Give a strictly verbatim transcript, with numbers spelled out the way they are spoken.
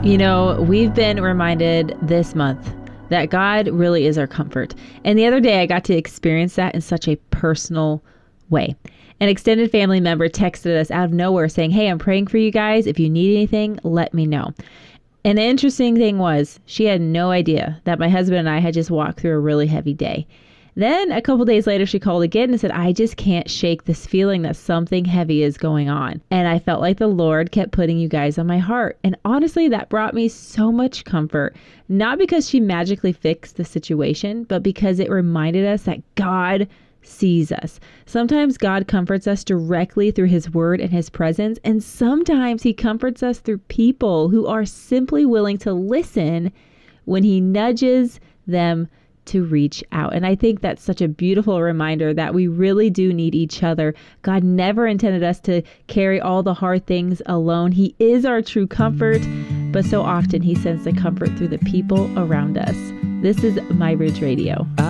You know, we've been reminded this month that God really is our comfort. And the other day I got to experience that in such a personal way. An extended family member texted us out of nowhere saying, "Hey, I'm praying for you guys. If you need anything, let me know." And the interesting thing was she had no idea that my husband and I had just walked through a really heavy day. Then a couple days later, she called again and said, "I just can't shake this feeling that something heavy is going on." And I felt like the Lord kept putting you guys on my heart. And honestly, that brought me so much comfort, not because she magically fixed the situation, but because it reminded us that God sees us. Sometimes God comforts us directly through his word and his presence. And sometimes he comforts us through people who are simply willing to listen when he nudges them to reach out. And I think that's such a beautiful reminder that we really do need each other. God never intended us to carry all the hard things alone. He is our true comfort, but so often he sends the comfort through the people around us. This is My Ridge Radio.